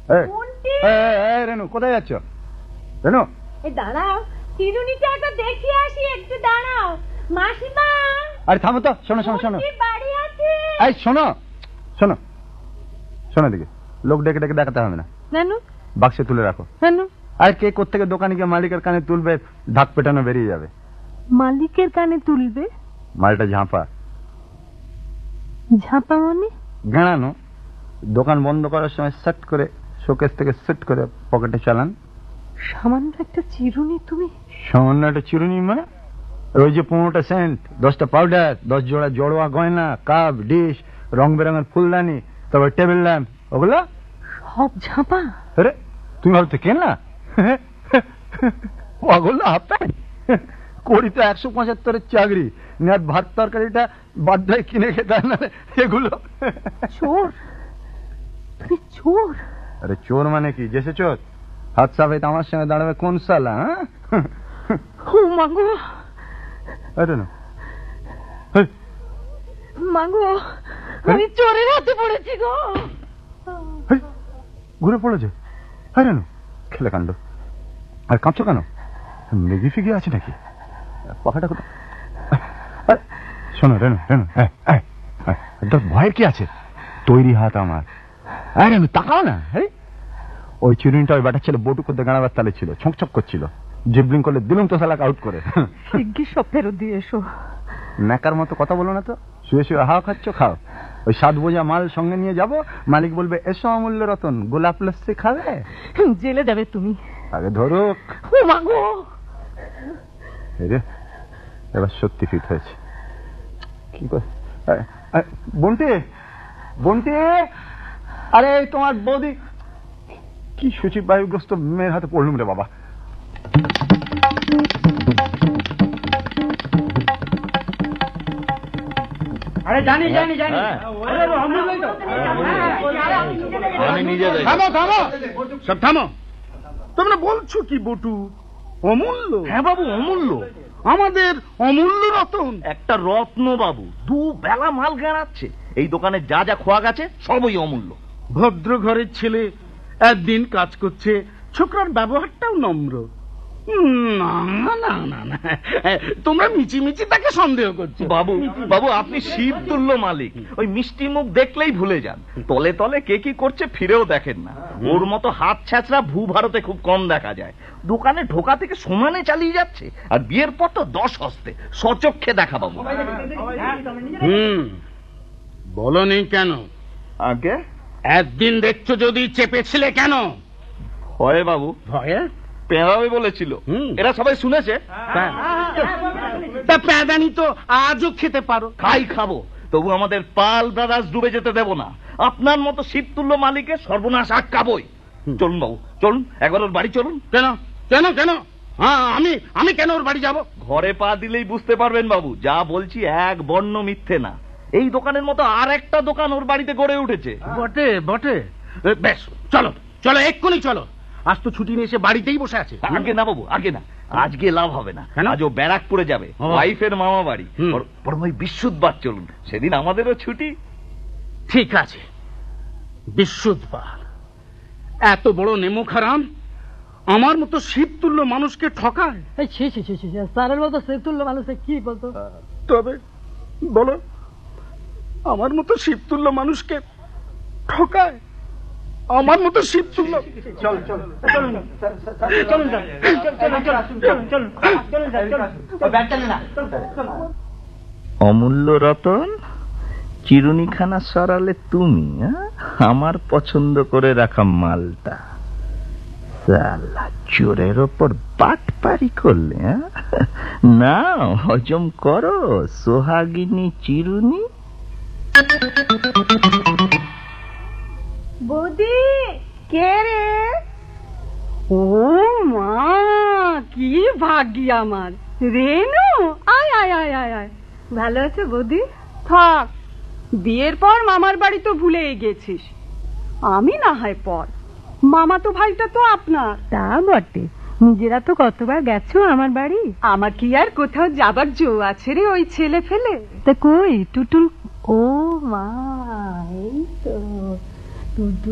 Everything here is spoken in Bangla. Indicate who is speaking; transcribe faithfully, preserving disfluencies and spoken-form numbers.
Speaker 1: রেনু কোথায় যাচ্ছ? রেনু
Speaker 2: দাঁড়াও, চিরুনিটা একটু দেখিয়ে আসি, একটু দাঁড়াও। মাসিমা,
Speaker 1: আরে থামো তো, শোনো শোনো শোনো,
Speaker 2: বাড়ি আছে?
Speaker 1: এই শোনো শোনো শোনো, দিকে লোক ডেকে ডেকে দেখাতে হবে না, বাক্সে তুলে রাখো। আর কে কোত্থেকে দোকানে গিয়ে মালিকের কানে তুলবে, ঢাক পেটানো বেরিয়ে যাবে।
Speaker 2: মালিকের কানে তুলবে?
Speaker 1: মালটা ঝাঁপা।
Speaker 2: ঝাঁপা মানে?
Speaker 1: গাঁড়ানো। দোকান বন্ধ করার সময় সেট করে শোকেস থেকে সেট করে পকেটে চালান।
Speaker 2: সামান্য একটা চিরুনি? তুমি
Speaker 1: সামান্য একটা চিরুনি মানে? ওই যে পনেরোটা সেন্ট, দশটা পাউডার, দশ জোড়া জড়োয়া গয়না, কাপ, ডিশ, রং বেরঙের ফুলদানি, তারপর টেবিল ল্যাম্প, ওগুলো
Speaker 2: সব ঝাঁপা?
Speaker 1: আরে তুমি ভাবতে কেন না, ওগুলো হাফটাই করি তো একশো পঁচাত্তরের চাকরি, নেট ভাত তরকারিটা বাধ্য হয়ে কিনে খেতে হয় না এগুলো।
Speaker 2: চোর? তুমি চোর?
Speaker 1: আরে চোর মানে কি, জেসে চোর? হাত সাফাই আমার সঙ্গে দাঁড়াবে কোন সালা?
Speaker 2: ও মাগো,
Speaker 1: আরে না
Speaker 2: মাগো, আমি চোরের হাতে পড়েছি গো।
Speaker 1: ঘুরে পড়েছে? আরে না, খেলে কাণ্ড। আর কাঁপছো কেন, মেগি ফিগি আছে নাকি? পাখাটা কোথায়? শোনো রেনু, রেনু ভয়ের কি আছে, তৈরি হাত আমার। আরে তাকাও না, ওই চিরুনিটা ওই ব্যাটার ছেলে বটু করতে গাড়াবার তালে ছিল, ছকছক করছিল, জিবলিং করলে দিলুম তো সালাক আউট করে।
Speaker 2: শিগগির সব ফেরত দিয়ে এসো।
Speaker 1: ন্যাকার মতো কথা বলো না তো, শুয়ে শুয়ে হাওয়া খাচ্ছ, খাও। ওই সাত বোঝা মাল সঙ্গে নিয়ে যাব, মালিক বলবে এসো অমূল্য রতন, গোলাপ লস্যি খাবে।
Speaker 2: জেলে যাবে তুমি।
Speaker 1: আগে ধরুক।
Speaker 2: ও মাগো,
Speaker 1: এবার সত্যি ফিট হয়েছে। কি করে বন্টি, বন্টি, আরে তোমার বৌদি। কি সচিব বায়ুগ্রস্ত মেয়ের হাতে পড়লুম রে বাবা।
Speaker 3: আরে জানি জানি জানি,
Speaker 4: থামো থামো সব থামো। তোমরা বলছো কি বটু? অমূল্য?
Speaker 3: হ্যাঁ বাবু, অমূল্য,
Speaker 4: আমাদের অমূল্য রতন।
Speaker 3: একটা রত্ন বাবু, দু বেলা মাল গেড়াচ্ছে। এই দোকানে যা যা খোয়া গেছে সবই অমূল্য।
Speaker 4: ভদ্র ঘরের ছেলে, একদিন কাজ করছে, ছোকরার ব্যবহারটাও নম্র। না না না না, তোমরা মিচি মিচি তাকে সন্দেহ করছো।
Speaker 3: বাবু বাবু আপনি শিব তুল্য মালিক, ওই মিষ্টি মুখ দেখলেই ভুলে যান। তলে তলে কে কি করছে ফিরেও দেখেন না। ওর মতো হাত ছ্যাঁচড়া ভূ ভারতে খুব কম দেখা যায়। দোকানে ঢোকা থেকে সমানে চালিয়ে যাচ্ছে, আর বিয়ের পর তো দশ হস্তে সচক্ষে দেখা বাবু।
Speaker 4: হুম, বলনি কেন?
Speaker 3: আগে
Speaker 4: একদিন দেখছো যদি চেপেছিলে কেন?
Speaker 3: ভয়ে বাবু,
Speaker 4: ভয়ে?
Speaker 3: পেঁদাবে বলেছিল, এরা সবাই শুনেছে।
Speaker 4: তা পেঁদানি তো আজও খেতে পারো।
Speaker 3: খাই খাবো, তবু আমাদের পাল ব্রাদার্স ডুবে যেতে দেব না। আপনার মতো শিবতুল্য মালিকের সর্বনাশ আটকাবই। চলুন বাবু, চলুন একবার ওর বাড়ি চলুন।
Speaker 4: কেন কেন কেন? হ্যাঁ, আমি আমি কেন ওর বাড়ি যাব?
Speaker 3: ঘরে পা দিলেই বুঝতে পারবেন বাবু, যা বলছি এক বর্ণ মিথ্যে না। এই দোকানের মতো আর একটা দোকান ওর বাড়িতে গড়ে উঠেছে।
Speaker 4: বটে বটে, বেশ চলো চলো, এক্ষুনি চলো। আজ তো ছুটি নিয়ে এসে বাড়িতেই বসে আছে।
Speaker 3: আগে না বাবু, আগে না, আজকে লাভ হবে না। আজ ও ব্যারাকপুরে যাবে, ওয়াইফের মামা বাড়ি। বরং ওই বিশুদ্ধবার চলুন, সেদিন আমাদেরও ছুটি।
Speaker 4: ঠিক আছে, বিশুদ্ধবার। এত বড় নেমুখারাম আমার মতো শিবতুল্য মানুষকে ঠকায়।
Speaker 2: স্যারের মতো শিবতুল্য মানুষকে কি বলতো?
Speaker 4: তবে বলো, আমার মতো শিবতুল্য মানুষকে ঠকায়? আমার মতো শিবতুল্য?
Speaker 1: চল চল চলুন চলুন
Speaker 3: অমূল্য রতন, চিরুনিখানা সরালে তুমি, আমার পছন্দ করে রাখা মালটা সালা চোরের ওপর বাটপারি করলে। না, হজম করো সোহাগিনী চিরুনি।
Speaker 2: বৌদি, কে রে? ও মা, কি ভাগ্য আমার। রেনু, আয় আয় আয় আয় আয়। ভালো আছো বৌদি? থাক, বিয়ের পর মামার বাড়ি তো ভুলেই গেছিস। আমি না হয় পর, মামা তো ভাইটা তো আপনার। তা বটে, নিজেরা তো কতবার গেছো আমার বাড়ি। আমার কি আর কোথাও যাবার জো আছে রে ওই ছেলে ফেলে? তা কই টুটুল? ও মা, এই তো